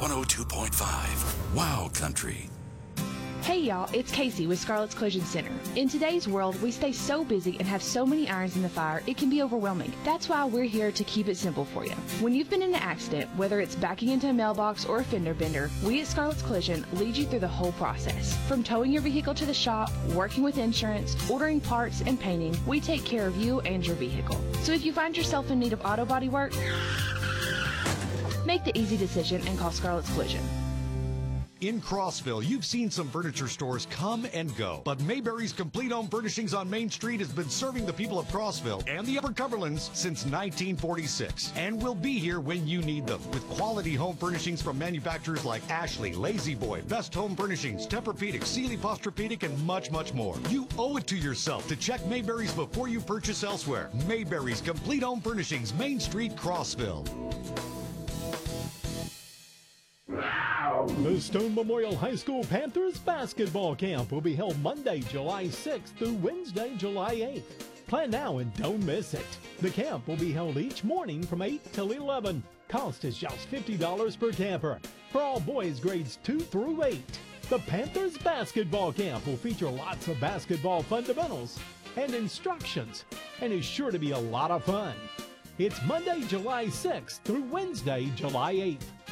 102.5. Wow Country. Hey y'all, it's Casey with Scarlett's Collision Center. In today's world, we stay so busy and have so many irons in the fire, it can be overwhelming. That's why we're here to keep it simple for you. When you've been in an accident, whether it's backing into a mailbox or a fender bender, we at Scarlett's Collision lead you through the whole process. From towing your vehicle to the shop, working with insurance, ordering parts, and painting, we take care of you and your vehicle. So if you find yourself in need of auto body work, make the easy decision and call Scarlett's Collision. In Crossville, you've seen some furniture stores come and go, but Mayberry's Complete Home Furnishings on Main Street has been serving the people of Crossville and the Upper Cumberlands since 1946 and will be here when you need them with quality home furnishings from manufacturers like Ashley, Lazy Boy, Best Home Furnishings, Tempur-Pedic, Sealy Posturepedic, and much, much more. You owe it to yourself to check Mayberry's before you purchase elsewhere. Mayberry's Complete Home Furnishings, Main Street, Crossville. The Stone Memorial High School Panthers basketball camp will be held Monday, July 6th through Wednesday, July 8th. Plan now and don't miss it. The camp will be held each morning from 8 till 11. Cost is just $50 per camper for all boys grades 2 through 8. The Panthers basketball camp will feature lots of basketball fundamentals and instructions and is sure to be a lot of fun. It's Monday, July 6th through Wednesday, July 8th.